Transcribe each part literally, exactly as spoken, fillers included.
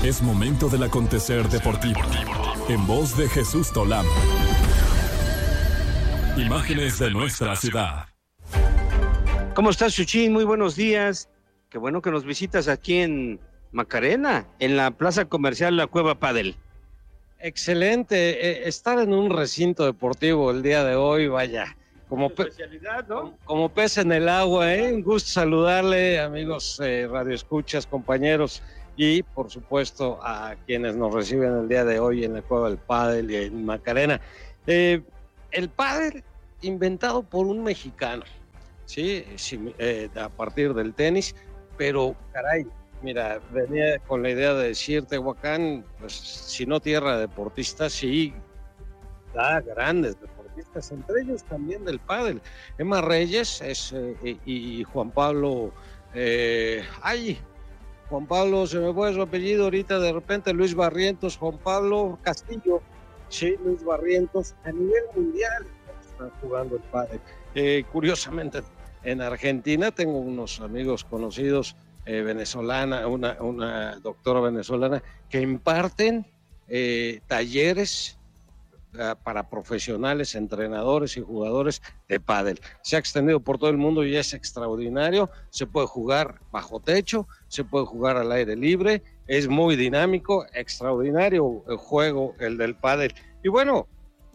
Es momento del acontecer deportivo. En voz de Jesús Tolama. Imágenes de nuestra ciudad. ¿Cómo estás, Chuchín? Muy buenos días. Qué bueno que nos visitas aquí en Macarena, en la plaza comercial La Cueva Padel. Excelente, eh, estar en un recinto deportivo el día de hoy, vaya, como, pe especialidad, ¿no? como, como pez en el agua, ¿eh? Un gusto saludarle, amigos eh, radioescuchas, compañeros, y por supuesto a quienes nos reciben el día de hoy en la Cueva del Pádel y en Macarena. Eh, el pádel inventado por un mexicano, ¿sí? sí eh, a partir del tenis, pero caray, mira, venía con la idea de decir Tehuacán, pues si no tierra de deportistas, sí da grandes deportistas, entre ellos también del pádel. Emma Reyes es, eh, y, y Juan Pablo, eh, ay, Juan Pablo, se me fue su apellido ahorita de repente, Luis Barrientos, Juan Pablo Castillo, sí, Luis Barrientos, a nivel mundial están jugando el pádel. Eh, curiosamente, en Argentina tengo unos amigos conocidos, eh, venezolana, una, una doctora venezolana, que imparten eh, talleres uh, para profesionales, entrenadores y jugadores de pádel. Se ha extendido por todo el mundo y es extraordinario. Se puede jugar bajo techo, se puede jugar al aire libre, es muy dinámico, extraordinario el juego, el del pádel. Y bueno,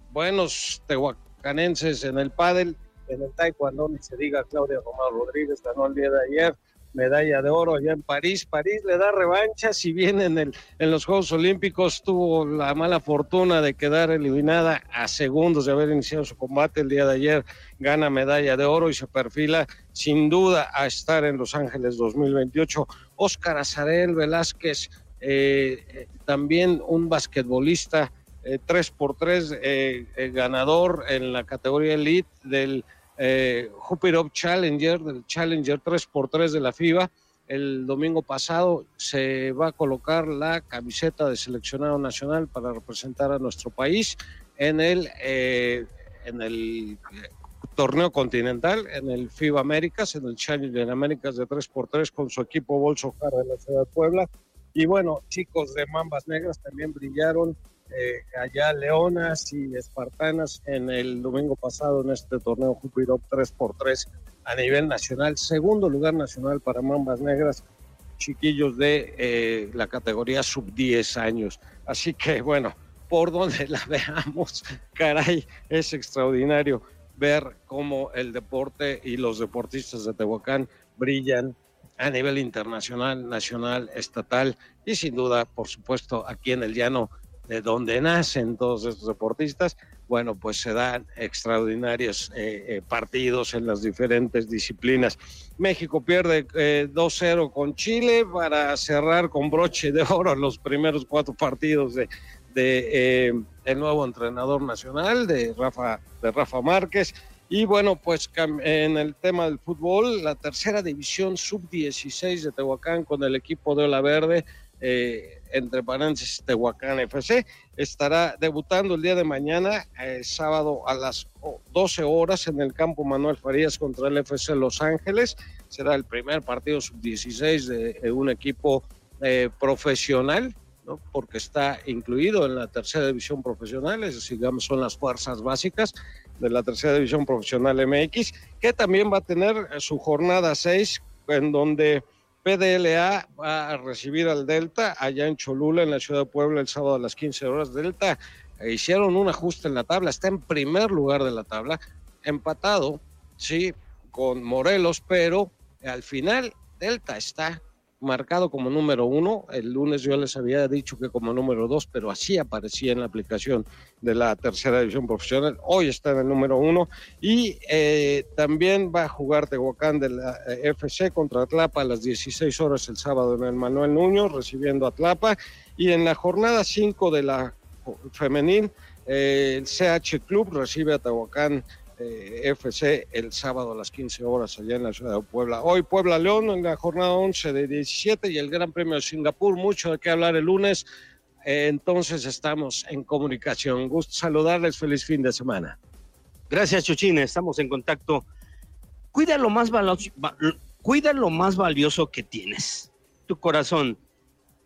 buenos tehuacanenses en el pádel, en el taekwondo, ni se diga. Claudia Romero Rodríguez ganó el día de ayer medalla de oro allá en París. París le da revancha, si bien en, el, en los Juegos Olímpicos tuvo la mala fortuna de quedar eliminada a segundos de haber iniciado su combate el día de ayer, gana medalla de oro y se perfila sin duda a estar en Los Ángeles dos mil veintiocho. Óscar Azarel Velázquez, eh, eh, también un basquetbolista, eh, tres por tres, eh, eh, ganador en la categoría elite del Eh, Hooper Challenger, del Challenger tres por tres de la FIBA. El domingo pasado se va a colocar la camiseta de seleccionado nacional para representar a nuestro país en el, eh, en el torneo continental, en el FIBA Américas, en el Challenger Américas de tres por tres con su equipo Bolso Jar de la ciudad de Puebla. Y bueno, chicos de Mambas Negras también brillaron Eh, allá leonas y espartanas en el domingo pasado en este torneo Hooper Up tres por tres a nivel nacional, segundo lugar nacional para Mambas Negras, chiquillos de eh, la categoría sub diez años. Así que bueno, por donde la veamos, caray, es extraordinario ver cómo el deporte y los deportistas de Tehuacán brillan a nivel internacional, nacional, estatal y sin duda, por supuesto, aquí en el llano de donde nacen todos estos deportistas. Bueno, pues se dan extraordinarios eh, eh, partidos en las diferentes disciplinas. México pierde eh, dos cero con Chile para cerrar con broche de oro los primeros cuatro partidos de, de eh, el nuevo entrenador nacional, de Rafa, de Rafa Márquez. Y bueno, pues en el tema del fútbol, la tercera división sub dieciséis de Tehuacán con el equipo de Ola Verde, Eh, entre paréntesis Tehuacán F C, estará debutando el día de mañana, eh, sábado a las doce horas en el campo Manuel Farías contra el F C Los Ángeles. Será el primer partido sub dieciséis de, de un equipo eh, profesional, ¿no? Porque está incluido en la tercera división profesional, es decir, digamos, son las fuerzas básicas de la tercera división profesional M X, que también va a tener su jornada seis, en donde P D L A va a recibir al Delta allá en Cholula, en la ciudad de Puebla, el sábado a las quince horas. Delta eh, hicieron un ajuste en la tabla, está en primer lugar de la tabla, empatado, sí, con Morelos, pero al final Delta está marcado como número uno. El lunes yo les había dicho que como número dos, pero así aparecía en la aplicación de la tercera división profesional. Hoy está en el número uno y eh, también va a jugar Tehuacán de la eh, F C contra Atlapa a las dieciséis horas el sábado en el Manuel Nuño, recibiendo a Atlapa. Y en la jornada cinco de la femenil, eh, el C H Club recibe a Tehuacán Eh, F C el sábado a las quince horas allá en la ciudad de Puebla. Hoy Puebla León en la jornada once de diecisiete y el Gran Premio de Singapur, mucho de qué hablar el lunes, eh, entonces estamos en comunicación. Gusto saludarles, feliz fin de semana. Gracias, Chuchín, estamos en contacto. Cuida lo más valioso, cuida lo más valioso que tienes, tu corazón.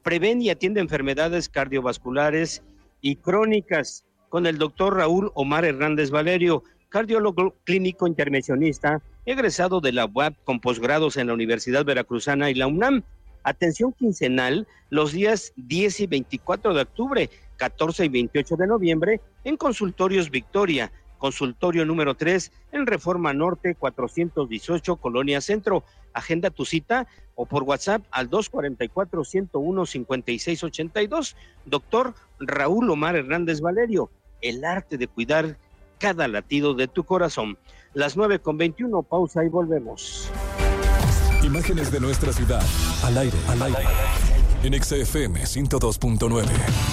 Prevén y atiende enfermedades cardiovasculares y crónicas con el doctor Raúl Omar Hernández Valerio, cardiólogo clínico intervencionista, egresado de la U A P con posgrados en la Universidad Veracruzana y la UNAM. Atención quincenal los días diez y veinticuatro de octubre, catorce y veintiocho de noviembre en Consultorios Victoria, consultorio número tres en Reforma Norte cuatrocientos dieciocho, Colonia Centro. Agenda tu cita o por WhatsApp al dos cuatro cuatro, uno cero uno, cinco seis ocho dos. Doctor Raúl Omar Hernández Valerio, el arte de cuidar cada latido de tu corazón. Las nueve con veintiuno, pausa y volvemos. Imágenes de nuestra ciudad, al aire, al aire, en X F M ciento dos punto nueve.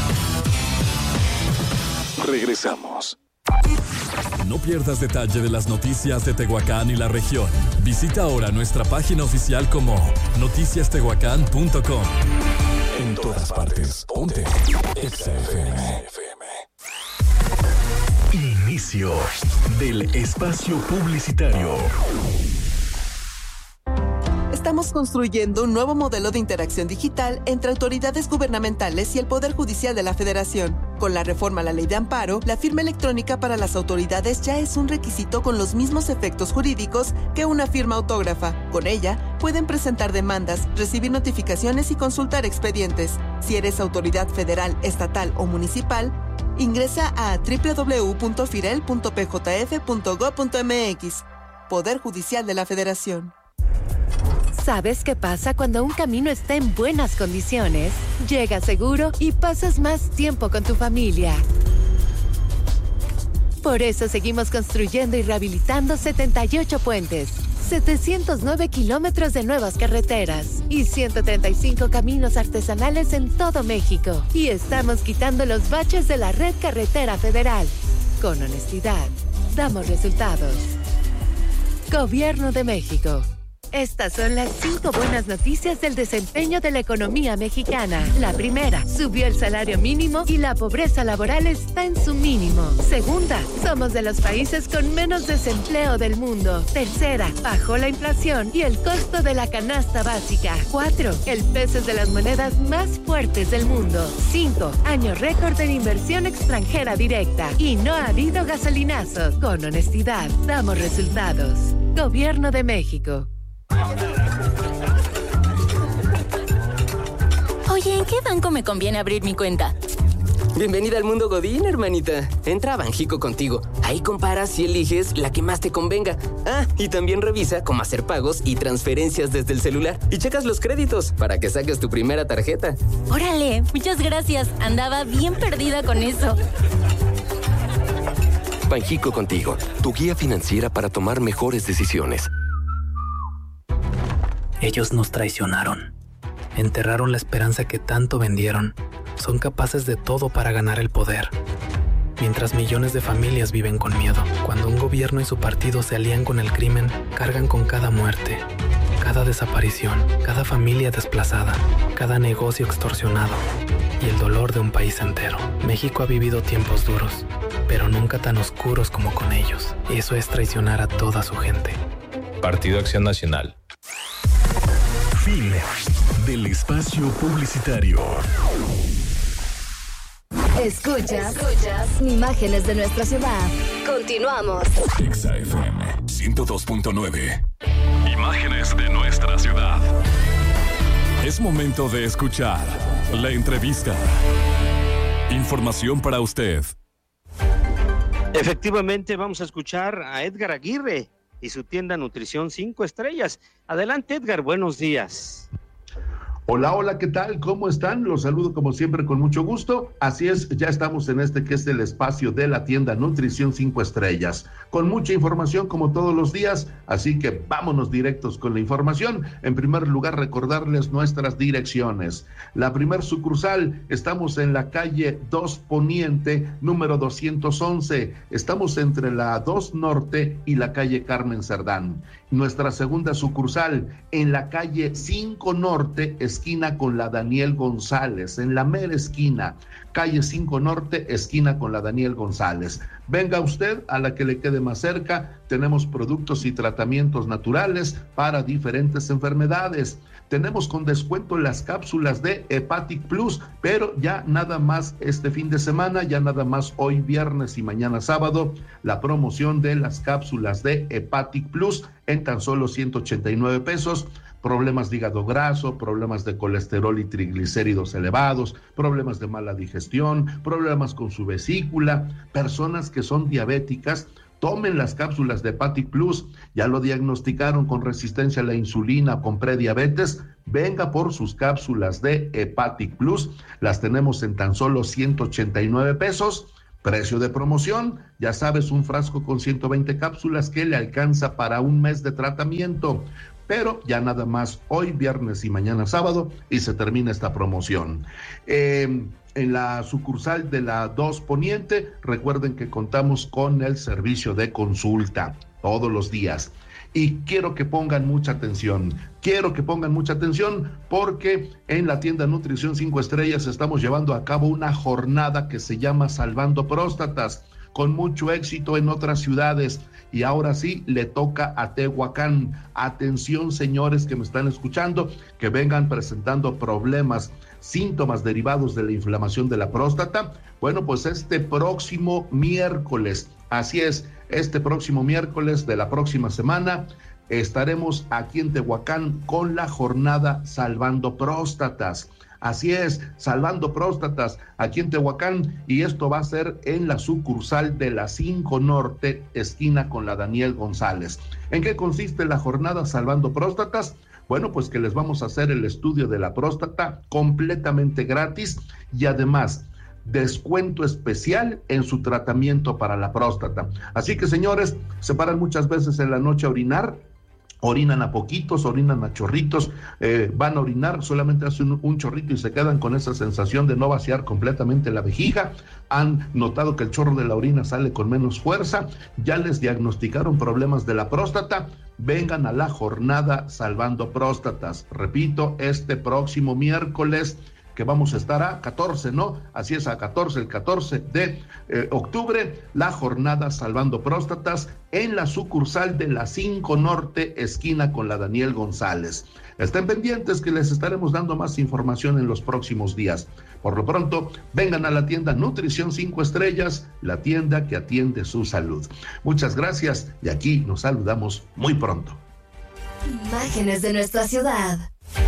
Regresamos. No pierdas detalle de las noticias de Tehuacán y la región. Visita ahora nuestra página oficial como noticias tehuacán punto com. En todas partes, ponte X F M. Inicio del espacio publicitario. Estamos construyendo un nuevo modelo de interacción digital entre autoridades gubernamentales y el Poder Judicial de la Federación. Con la reforma a la Ley de Amparo, la firma electrónica para las autoridades ya es un requisito con los mismos efectos jurídicos que una firma autógrafa. Con ella, pueden presentar demandas, recibir notificaciones y consultar expedientes. Si eres autoridad federal, estatal o municipal, ingresa a doble u doble u doble u punto firel punto p j f punto gob punto m x. Poder Judicial de la Federación. ¿Sabes qué pasa cuando un camino está en buenas condiciones? Llegas seguro y pasas más tiempo con tu familia. Por eso seguimos construyendo y rehabilitando setenta y ocho puentes, setecientos nueve kilómetros de nuevas carreteras y ciento treinta y cinco caminos artesanales en todo México. Y estamos quitando los baches de la red carretera federal. Con honestidad, damos resultados. Gobierno de México. Estas son las cinco buenas noticias del desempeño de la economía mexicana. La primera, subió el salario mínimo y la pobreza laboral está en su mínimo. Segunda, somos de los países con menos desempleo del mundo. Tercera, bajó la inflación y el costo de la canasta básica. Cuatro, el peso es de las monedas más fuertes del mundo. Cinco, año récord en inversión extranjera directa. Y no ha habido gasolinazos. Con honestidad, damos resultados. Gobierno de México. Oye, ¿en qué banco me conviene abrir mi cuenta? Bienvenida al mundo Godín, hermanita. Entra a Banjico Contigo. Ahí comparas y eliges la que más te convenga. Ah, y también revisa cómo hacer pagos y transferencias desde el celular. Y checas los créditos para que saques tu primera tarjeta. Órale, muchas gracias. Andaba bien perdida con eso. Banjico Contigo, tu guía financiera para tomar mejores decisiones. Ellos nos traicionaron. Enterraron la esperanza que tanto vendieron. Son capaces de todo para ganar el poder. Mientras millones de familias viven con miedo. Cuando un gobierno y su partido se alían con el crimen, cargan con cada muerte, cada desaparición, cada familia desplazada, cada negocio extorsionado y el dolor de un país entero. México ha vivido tiempos duros, pero nunca tan oscuros como con ellos. Eso es traicionar a toda su gente. Partido Acción Nacional. Fin del espacio publicitario. Escuchas, Escuchas imágenes de nuestra ciudad. Continuamos. X F M ciento dos punto nueve. Imágenes de nuestra ciudad. Es momento de escuchar la entrevista. Información para usted. Efectivamente, vamos a escuchar a Edgar Aguirre y su tienda Nutrición cinco estrellas. Adelante, Edgar, buenos días. Hola, hola, ¿qué tal? ¿Cómo están? Los saludo como siempre con mucho gusto. Así es, ya estamos en este que es el espacio de la tienda Nutrición cinco estrellas, con mucha información como todos los días, así que vámonos directos con la información. En primer lugar, recordarles nuestras direcciones. La primer sucursal, estamos en la calle dos Poniente, número doscientos once. Estamos entre la dos Norte y la calle Carmen Cerdán. Nuestra segunda sucursal, en la calle cinco Norte, esquina con la Daniel González, en la mera esquina, calle cinco Norte, esquina con la Daniel González. Venga usted a la que le quede más cerca, tenemos productos y tratamientos naturales para diferentes enfermedades. tenemos con descuento las cápsulas de Hepatic Plus, pero ya nada más este fin de semana, ya nada más hoy viernes y mañana sábado, la promoción de las cápsulas de Hepatic Plus en tan solo ciento ochenta y nueve pesos. Problemas de hígado graso, problemas de colesterol y triglicéridos elevados, problemas de mala digestión, problemas con su vesícula, personas que son diabéticas, tomen las cápsulas de Hepatic Plus. Ya lo diagnosticaron con resistencia a la insulina o con prediabetes, venga por sus cápsulas de Hepatic Plus. Las tenemos en tan solo ciento ochenta y nueve pesos. Precio de promoción, ya sabes, un frasco con ciento veinte cápsulas que le alcanza para un mes de tratamiento. Pero ya nada más hoy, viernes y mañana sábado, y se termina esta promoción. Eh, en la sucursal de la dos Poniente, recuerden que contamos con el servicio de consulta todos los días. Y quiero que pongan mucha atención, quiero que pongan mucha atención porque en la tienda Nutrición cinco Estrellas estamos llevando a cabo una jornada que se llama Salvando Próstatas, con mucho éxito en otras ciudades. Y ahora sí, le toca a Tehuacán. Atención, señores que me están escuchando, que vengan presentando problemas, síntomas derivados de la inflamación de la próstata. Bueno, pues este próximo miércoles, así es, este próximo miércoles de la próxima semana, estaremos aquí en Tehuacán con la jornada Salvando Próstatas. Así es, Salvando Próstatas, aquí en Tehuacán, y esto va a ser en la sucursal de la cinco Norte, esquina con la Daniel González. ¿En qué consiste la jornada Salvando Próstatas? Bueno, pues que les vamos a hacer el estudio de la próstata completamente gratis y además descuento especial en su tratamiento para la próstata. Así que, señores, se paran muchas veces en la noche a orinar, orinan a poquitos, orinan a chorritos, eh, van a orinar, solamente hacen un, un chorrito y se quedan con esa sensación de no vaciar completamente la vejiga. Han notado que el chorro de la orina sale con menos fuerza, ya les diagnosticaron problemas de la próstata. Vengan a la jornada Salvando Próstatas. Repito, este próximo miércoles, que vamos a estar a catorce, ¿no? Así es, a catorce, el catorce de eh, octubre, la jornada Salvando Próstatas en la sucursal de la cinco Norte, esquina con la Daniel González. Estén pendientes que les estaremos dando más información en los próximos días. Por lo pronto, vengan a la tienda Nutrición cinco Estrellas, la tienda que atiende su salud. Muchas gracias y aquí nos saludamos muy pronto. Imágenes de nuestra ciudad.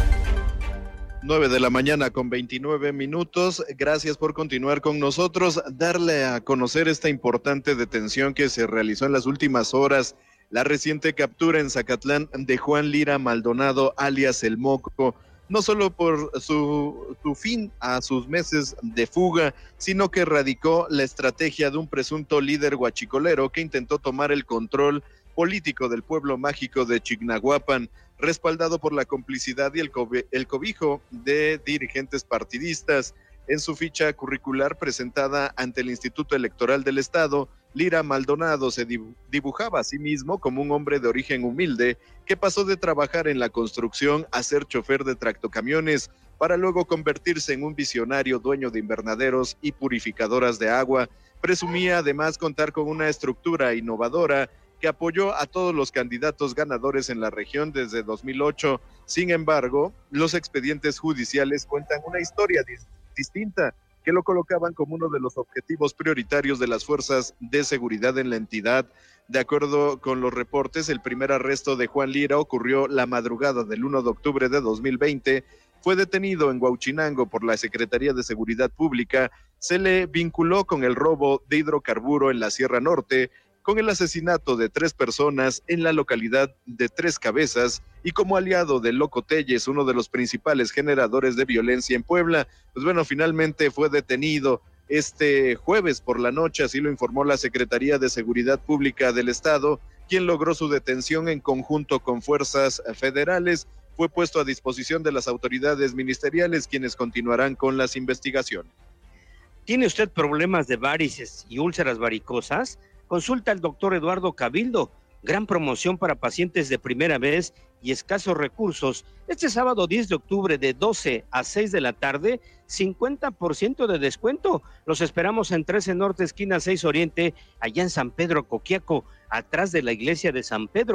nueve de la mañana con veintinueve minutos. Gracias por continuar con nosotros. Darle a conocer esta importante detención que se realizó en las últimas horas. La reciente captura en Zacatlán de Juan Lira Maldonado, alias El Moco, no solo por su, su fin a sus meses de fuga, sino que radicó la estrategia de un presunto líder huachicolero que intentó tomar el control político del pueblo mágico de Chignahuapan, respaldado por la complicidad y el, co- el cobijo de dirigentes partidistas. En su ficha curricular presentada ante el Instituto Electoral del Estado, Lira Maldonado se dibujaba a sí mismo como un hombre de origen humilde que pasó de trabajar en la construcción a ser chofer de tractocamiones para luego convertirse en un visionario dueño de invernaderos y purificadoras de agua. Presumía además contar con una estructura innovadora que apoyó a todos los candidatos ganadores en la región desde dos mil ocho. Sin embargo, los expedientes judiciales cuentan una historia dis- distinta que lo colocaban como uno de los objetivos prioritarios de las fuerzas de seguridad en la entidad. De acuerdo con los reportes, el primer arresto de Juan Lira ocurrió la madrugada del primero de octubre de dos mil veinte. Fue detenido en Huauchinango por la Secretaría de Seguridad Pública. Se le vinculó con el robo de hidrocarburo en la Sierra Norte, con el asesinato de tres personas en la localidad de Tres Cabezas y como aliado de Loco Telles, uno de los principales generadores de violencia en Puebla. Pues bueno, finalmente fue detenido este jueves por la noche, así lo informó la Secretaría de Seguridad Pública del Estado, quien logró su detención en conjunto con fuerzas federales. Fue puesto a disposición de las autoridades ministeriales, quienes continuarán con las investigaciones. ¿Tiene usted problemas de varices y úlceras varicosas? Consulta al doctor Eduardo Cabildo. Gran promoción para pacientes de primera vez y escasos recursos. Este sábado diez de octubre de doce a seis de la tarde, cincuenta por ciento de descuento. Los esperamos en trece Norte, esquina seis Oriente, allá en San Pedro Coquiaco, atrás de la iglesia de San Pedro.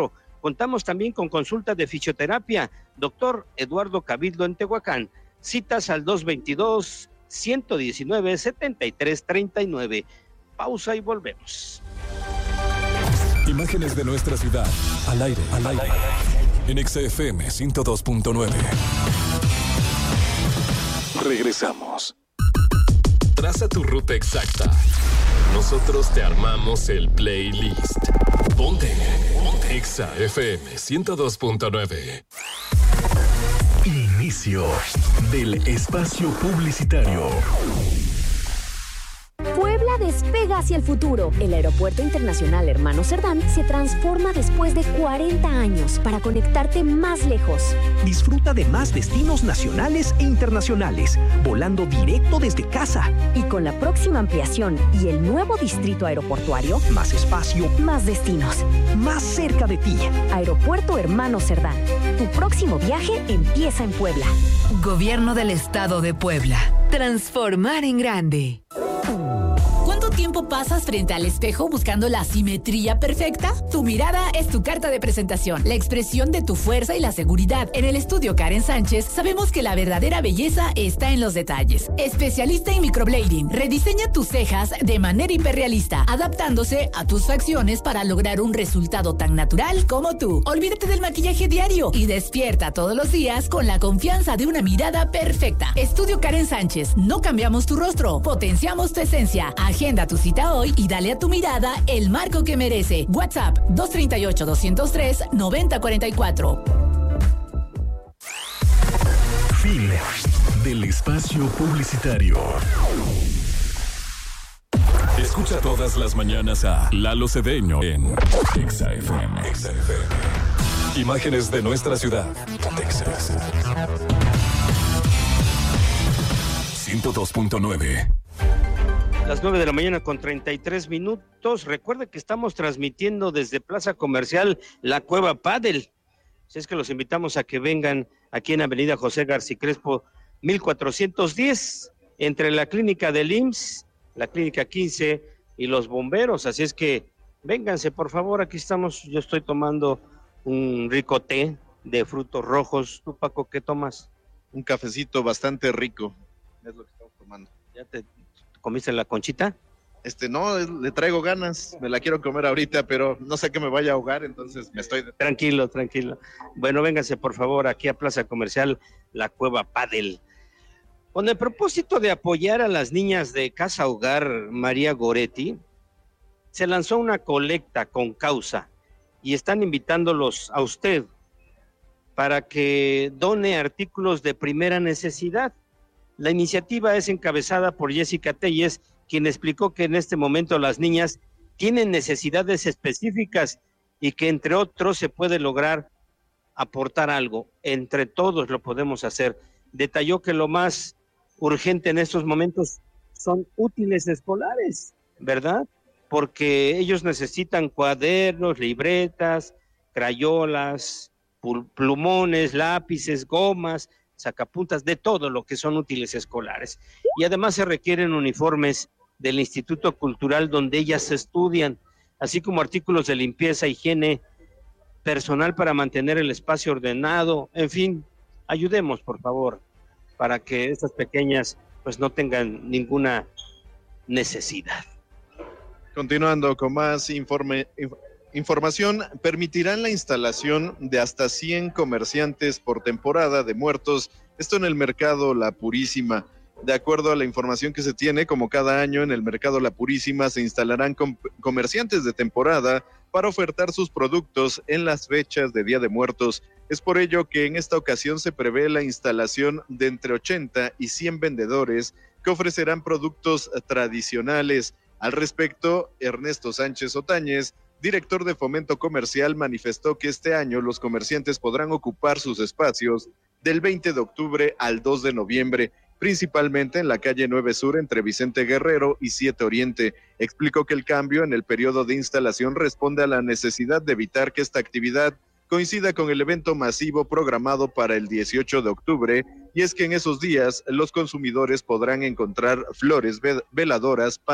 Contamos también con consulta de fisioterapia, doctor Eduardo Cabildo en Tehuacán. Citas al dos veintidós, ciento diecinueve, setenta y tres treinta y nueve. Pausa y volvemos. Imágenes de nuestra ciudad, al aire, al aire, en X F M ciento dos punto nueve. Regresamos. Traza tu ruta exacta. Nosotros te armamos el playlist. Ponte, ponte. X F M ciento dos punto nueve. Inicio del espacio publicitario. Puebla despega hacia el futuro. El Aeropuerto Internacional Hermano Cerdán se transforma después de cuarenta años para conectarte más lejos. Disfruta de más destinos nacionales e internacionales, volando directo desde casa. Y con la próxima ampliación y el nuevo distrito aeroportuario, más espacio, más destinos, más cerca de ti. Aeropuerto Hermano Cerdán. Tu próximo viaje empieza en Puebla. Gobierno del Estado de Puebla. Transformar en grande. ¿Cuánto tiempo pasas frente al espejo buscando la simetría perfecta? Tu mirada es tu carta de presentación, la expresión de tu fuerza y la seguridad. En el estudio Karen Sánchez sabemos que la verdadera belleza está en los detalles. Especialista en microblading, rediseña tus cejas de manera hiperrealista, adaptándose a tus facciones para lograr un resultado tan natural como tú. Olvídate del maquillaje diario y despierta todos los días con la confianza de una mirada perfecta. Estudio Karen Sánchez, no cambiamos tu rostro, potenciamos tu esencia. Agenda tu cita hoy y dale a tu mirada el marco que merece. WhatsApp dos tres ocho, dos cero tres, nueve cero cuatro cuatro. Fin del espacio publicitario. Escucha todas las mañanas a Lalo Cedeño en X F M. Imágenes de nuestra ciudad. Texas. ciento dos punto nueve. Las nueve de la mañana con treinta y tres minutos. Recuerde que estamos transmitiendo desde Plaza Comercial La Cueva Padel. Así es que los invitamos a que vengan aquí en Avenida José García Crespo, mil cuatrocientos diez, entre la clínica del I M S S, la clínica quince y los bomberos. Así es que vénganse, por favor, aquí estamos. Yo estoy tomando un rico té de frutos rojos. ¿Tú, Paco, qué tomas? Un cafecito bastante rico, es lo que estamos tomando. ¿Ya te comiste la conchita? Este, no, le traigo ganas, me la quiero comer ahorita, pero no sé que me vaya a ahogar, entonces me estoy... Tranquilo, tranquilo. Bueno, vénganse por favor aquí a Plaza Comercial La Cueva Padel. Con el propósito de apoyar a las niñas de Casa Hogar María Goretti, se lanzó una colecta con causa y están invitándolos a usted para que done artículos de primera necesidad. La iniciativa es encabezada por Jessica Telles, quien explicó que en este momento las niñas tienen necesidades específicas y que entre otros se puede lograr aportar algo. Entre todos lo podemos hacer. Detalló que lo más urgente en estos momentos son útiles escolares, ¿verdad? Porque ellos necesitan cuadernos, libretas, crayolas, plumones, lápices, gomas, sacapuntas, de todo lo que son útiles escolares. Y además se requieren uniformes del Instituto Cultural donde ellas estudian, así como artículos de limpieza, higiene, personal para mantener el espacio ordenado, en fin, ayudemos por favor, para que estas pequeñas pues no tengan ninguna necesidad. Continuando con más informe, información, permitirán la instalación de hasta cien comerciantes por temporada de muertos, esto en el mercado La Purísima. De acuerdo a la información que se tiene, como cada año en el mercado La Purísima se instalarán com- comerciantes de temporada para ofertar sus productos en las fechas de Día de Muertos. Es por ello que en esta ocasión se prevé la instalación de entre ochenta y cien vendedores que ofrecerán productos tradicionales. Al respecto, Ernesto Sánchez Otañez, director de Fomento Comercial, manifestó que este año los comerciantes podrán ocupar sus espacios del veinte de octubre al dos de noviembre, principalmente en la calle nueve Sur entre Vicente Guerrero y siete Oriente. Explicó que el cambio en el periodo de instalación responde a la necesidad de evitar que esta actividad coincida con el evento masivo programado para el dieciocho de octubre, y es que en esos días los consumidores podrán encontrar flores, veladoras, pan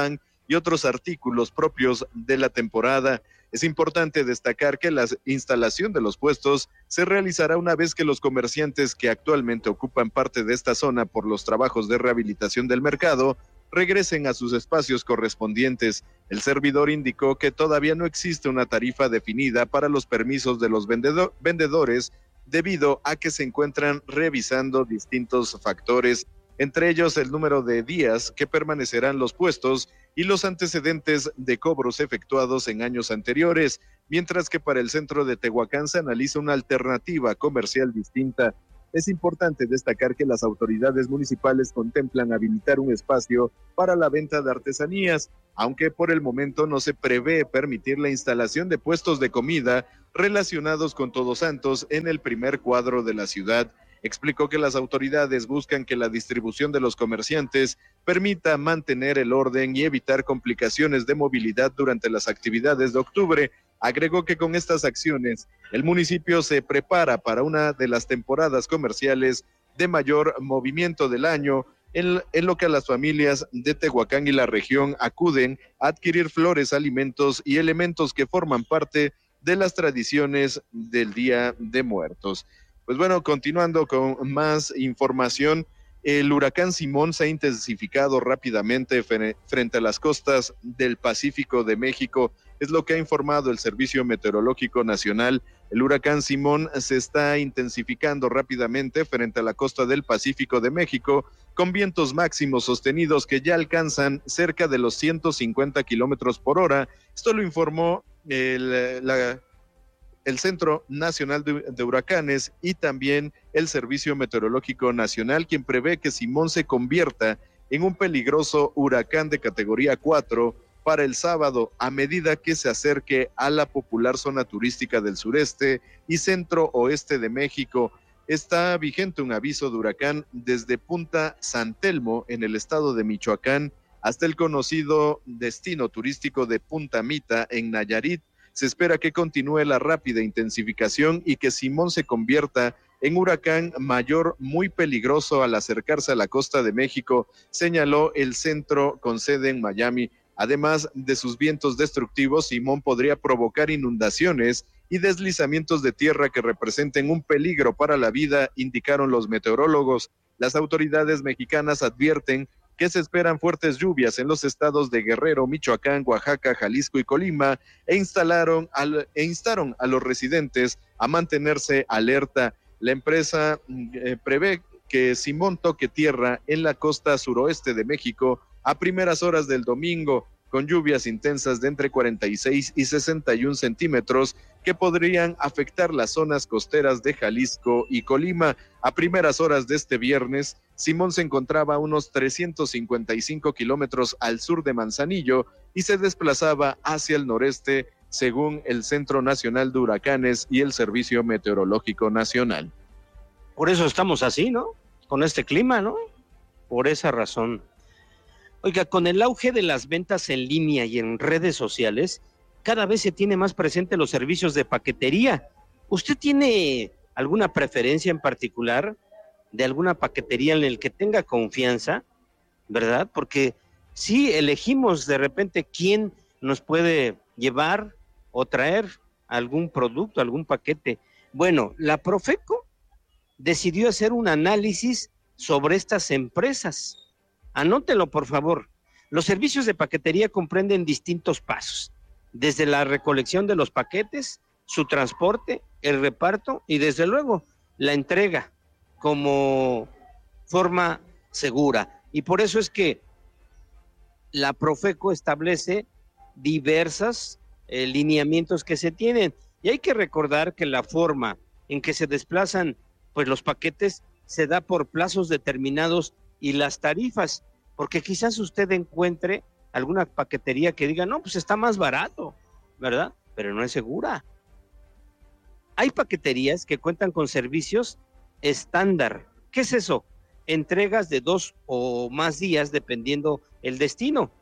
y otros artículos propios de la temporada. Es importante destacar que la instalación de los puestos se realizará una vez que los comerciantes que actualmente ocupan parte de esta zona por los trabajos de rehabilitación del mercado regresen a sus espacios correspondientes. El servidor indicó que todavía no existe una tarifa definida para los permisos de los vendedor, vendedores debido a que se encuentran revisando distintos factores, entre ellos el número de días que permanecerán los puestos y los antecedentes de cobros efectuados en años anteriores, mientras que para el centro de Tehuacán se analiza una alternativa comercial distinta. Es importante destacar que las autoridades municipales contemplan habilitar un espacio para la venta de artesanías, aunque por el momento no se prevé permitir la instalación de puestos de comida relacionados con Todos Santos en el primer cuadro de la ciudad. Explicó que las autoridades buscan que la distribución de los comerciantes permita mantener el orden y evitar complicaciones de movilidad durante las actividades de octubre. Agregó que con estas acciones el municipio se prepara para una de las temporadas comerciales de mayor movimiento del año, en, en lo que las familias de Tehuacán y la región acuden a adquirir flores, alimentos y elementos que forman parte de las tradiciones del Día de Muertos. Pues bueno, continuando con más información, el huracán Simón se ha intensificado rápidamente frente a las costas del Pacífico de México, es lo que ha informado el Servicio Meteorológico Nacional. El huracán Simón se está intensificando rápidamente frente a la costa del Pacífico de México, con vientos máximos sostenidos que ya alcanzan cerca de los ciento cincuenta kilómetros por hora. Esto lo informó el, la... el Centro Nacional de, de Huracanes y también el Servicio Meteorológico Nacional, quien prevé que Simón se convierta en un peligroso huracán de categoría cuatro para el sábado, a medida que se acerque a la popular zona turística del sureste y centro oeste de México. Está vigente un aviso de huracán desde Punta San Telmo, en el estado de Michoacán, hasta el conocido destino turístico de Punta Mita, en Nayarit. Se espera que continúe la rápida intensificación y que Simón se convierta en huracán mayor muy peligroso al acercarse a la costa de México, señaló el centro con sede en Miami. Además de sus vientos destructivos, Simón podría provocar inundaciones y deslizamientos de tierra que representen un peligro para la vida, indicaron los meteorólogos. Las autoridades mexicanas advierten que se esperan fuertes lluvias en los estados de Guerrero, Michoacán, Oaxaca, Jalisco y Colima, e instalaron al, e instaron a los residentes a mantenerse alerta. La empresa eh, prevé que Simón toque tierra en la costa suroeste de México a primeras horas del domingo, con lluvias intensas de entre cuarenta y seis y sesenta y un centímetros que podrían afectar las zonas costeras de Jalisco y Colima. A primeras horas de este viernes, Simón se encontraba a unos trescientos cincuenta y cinco kilómetros al sur de Manzanillo y se desplazaba hacia el noreste, según el Centro Nacional de Huracanes y el Servicio Meteorológico Nacional. Por eso estamos así, ¿no? Con este clima, ¿no? Por esa razón. Oiga, con el auge de las ventas en línea y en redes sociales, cada vez se tiene más presente los servicios de paquetería. ¿Usted tiene alguna preferencia en particular de alguna paquetería en el que tenga confianza, verdad? Porque sí elegimos de repente quién nos puede llevar o traer algún producto, algún paquete. Bueno, la Profeco decidió hacer un análisis sobre estas empresas. Anótelo, por favor. Los servicios de paquetería comprenden distintos pasos, desde la recolección de los paquetes, su transporte, el reparto y desde luego la entrega como forma segura. Y por eso es que la Profeco establece diversos eh, lineamientos que se tienen. Y hay que recordar que la forma en que se desplazan pues los paquetes se da por plazos determinados y las tarifas, porque quizás usted encuentre alguna paquetería que diga, no, pues está más barato, ¿verdad? Pero no es segura. Hay paqueterías que cuentan con servicios estándar. ¿Qué es eso? Entregas de dos o más días dependiendo el destino.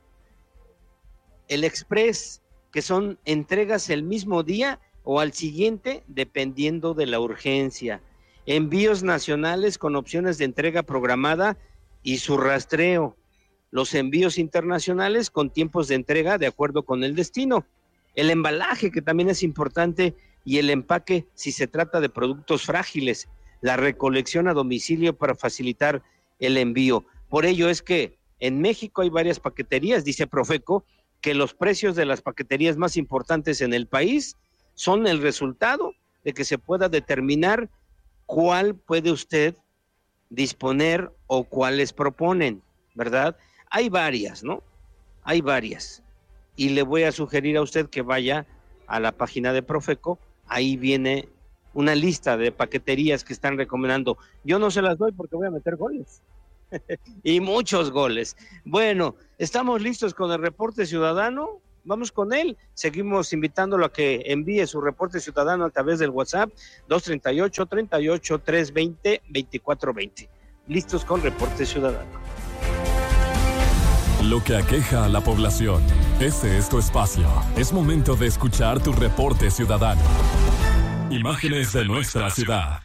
El express, que son entregas el mismo día o al siguiente dependiendo de la urgencia. Envíos nacionales con opciones de entrega programada y su rastreo. los envíos internacionales con tiempos de entrega de acuerdo con el destino, el embalaje, que también es importante, y el empaque si se trata de productos frágiles, la recolección a domicilio para facilitar el envío. Por ello es que en México hay varias paqueterías, dice Profeco, que los precios de las paqueterías más importantes en el país son el resultado de que se pueda determinar cuál puede usted disponer o cuáles proponen, ¿verdad? Hay varias, ¿no? Hay varias. Y le voy a sugerir a usted que vaya a la página de Profeco, ahí viene una lista de paqueterías que están recomendando. Yo no se las doy porque voy a meter goles. Y muchos goles. Bueno, estamos listos con el reporte ciudadano. Vamos con él. Seguimos invitándolo a que envíe su reporte ciudadano a través del WhatsApp dos treinta y ocho, treinta y ocho, trescientos veinte, veinticuatro veinte. Listos con reporte ciudadano. Lo que aqueja a la población. Este es tu espacio. Es momento de escuchar tu reporte ciudadano. Imágenes de nuestra ciudad.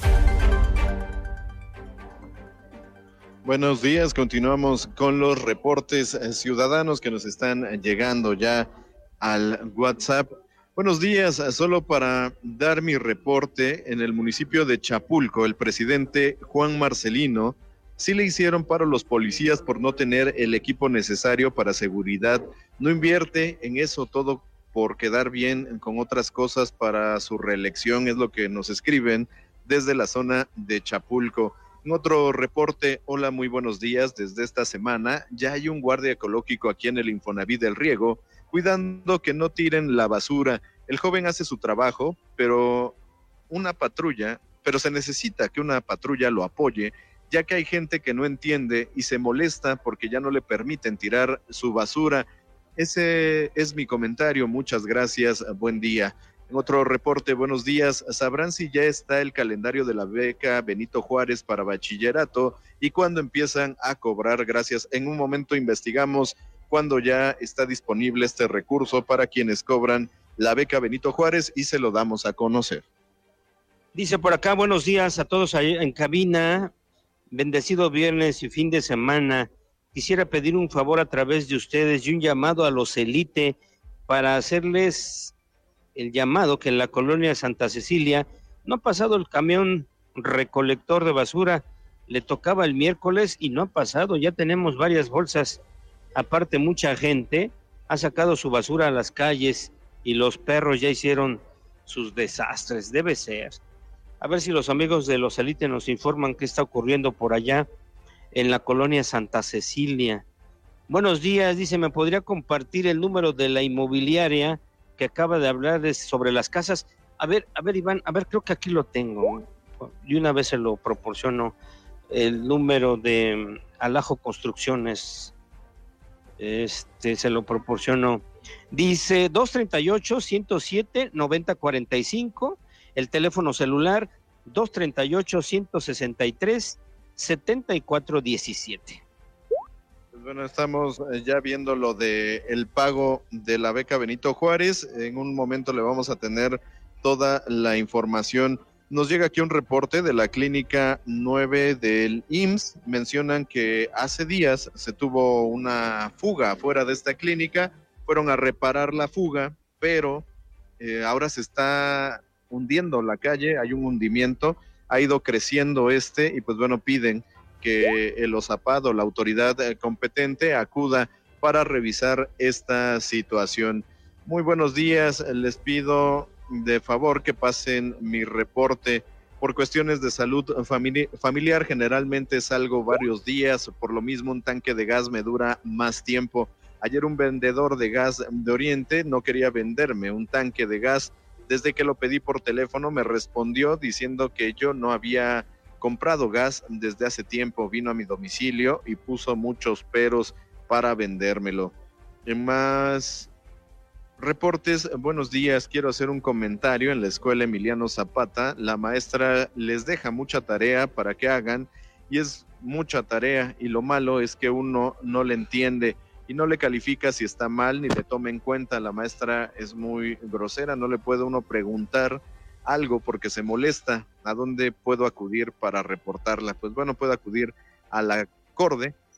Buenos días, continuamos con los reportes ciudadanos que nos están llegando ya al WhatsApp. Buenos días, solo para dar mi reporte, en el municipio de Chapulco, el presidente Juan Marcelino sí le hicieron paro a los policías por no tener el equipo necesario para seguridad. No invierte en eso, todo por quedar bien con otras cosas para su reelección, es lo que nos escriben desde la zona de Chapulco. En otro reporte, hola, muy buenos días. Desde esta semana ya hay un guardia ecológico aquí en el Infonavit del Riego, cuidando que no tiren la basura. El joven hace su trabajo, pero una patrulla, pero se necesita que una patrulla lo apoye, ya que hay gente que no entiende y se molesta porque ya no le permiten tirar su basura. Ese es mi comentario. Muchas gracias. Buen día. En otro reporte, buenos días. ¿Sabrán si ya está el calendario de la beca Benito Juárez para bachillerato y cuándo empiezan a cobrar? Gracias. En un momento investigamos cuándo ya está disponible este recurso para quienes cobran la beca Benito Juárez y se lo damos a conocer. Dice por acá, buenos días a todos ahí en cabina. Bendecido viernes y fin de semana. Quisiera pedir un favor a través de ustedes y un llamado a los élite para hacerles el llamado que en la colonia Santa Cecilia no ha pasado el camión recolector de basura. Le tocaba el miércoles y no ha pasado. Ya tenemos varias bolsas. Aparte, mucha gente ha sacado su basura a las calles y los perros ya hicieron sus desastres. Debe ser. A ver si los amigos de los élite nos informan qué está ocurriendo por allá en la colonia Santa Cecilia. Buenos días, dice, ¿me podría compartir el número de la inmobiliaria que acaba de hablar de, sobre las casas? A ver, a ver, Iván, a ver, creo que aquí lo tengo. Y una vez se lo proporciono, el número de Alajo Construcciones, este, se lo proporciono. Dice dos treinta y ocho, ciento siete, noventa cuarenta y cinco, el teléfono celular dos treinta y ocho, ciento sesenta y tres, setenta y cuatro diecisiete. Pues bueno, estamos ya viendo lo de el pago de la beca Benito Juárez. En un momento le vamos a tener toda la información. Nos llega aquí un reporte de la clínica nueve del I M S S. Mencionan que hace días se tuvo una fuga fuera de esta clínica. Fueron a reparar la fuga, pero eh, ahora se está hundiendo la calle, hay un hundimiento, ha ido creciendo este y pues bueno, piden que el OSAPAD o la autoridad competente acuda para revisar esta situación. Muy buenos días, les pido de favor que pasen mi reporte. Por cuestiones de salud famili- familiar generalmente salgo varios días, por lo mismo un tanque de gas me dura más tiempo. Ayer un vendedor de gas de Oriente no quería venderme un tanque de gas. Desde que lo pedí por teléfono me respondió diciendo que yo no había comprado gas desde hace tiempo. Vino a mi domicilio y puso muchos peros para vendérmelo. En más reportes, buenos días, quiero hacer un comentario. En la escuela Emiliano Zapata, la maestra les deja mucha tarea para que hagan y es mucha tarea y lo malo es que uno no le entiende y no le califica si está mal ni le toma en cuenta. La maestra es muy grosera, no le puede uno preguntar algo porque se molesta. ¿A dónde puedo acudir para reportarla? Pues bueno, puede acudir a la CORDE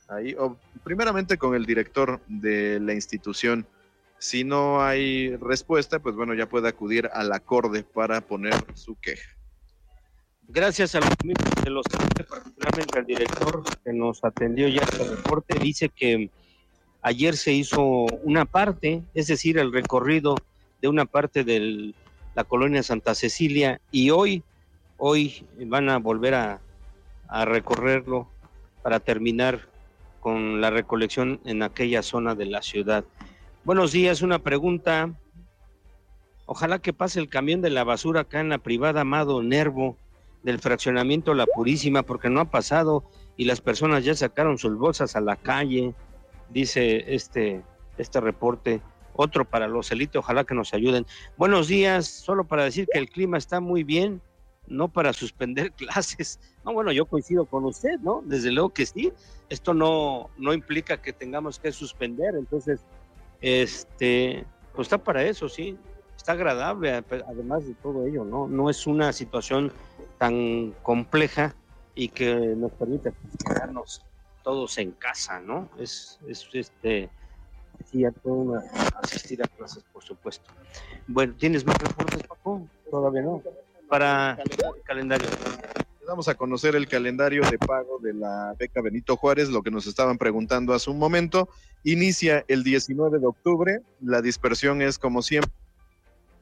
ahí, o primeramente con el director de la institución. Si no hay respuesta, pues bueno, ya puede acudir al acorde para poner su queja. Gracias a los miembros de los particularmente al director que nos atendió ya este reporte. Dice que ayer se hizo una parte, es decir, el recorrido de una parte de la colonia Santa Cecilia, y hoy, hoy van a volver a, a recorrerlo para terminar con la recolección en aquella zona de la ciudad. Buenos días, una pregunta. Ojalá que pase el camión de la basura acá en la privada Amado Nervo del fraccionamiento La Purísima, porque no ha pasado y las personas ya sacaron sus bolsas a la calle, dice este, este reporte. Otro para los élites, ojalá que nos ayuden. Buenos días, solo para decir que el clima está muy bien, no para suspender clases. No, bueno, yo coincido con usted, ¿no? Desde luego que sí. Esto no, no implica que tengamos que suspender, entonces, este, pues está para eso, sí. Está agradable, además de todo ello, ¿no? No es una situación tan compleja y que nos permite quedarnos todos en casa, ¿no? Es, es este, sí, ya puedo asistir a clases, por supuesto. Bueno, ¿tienes más reportes, Paco? Todavía no. Para el calendario. Vamos a conocer el calendario de pago de la beca Benito Juárez, lo que nos estaban preguntando hace un momento. Inicia el diecinueve de octubre, la dispersión es como siempre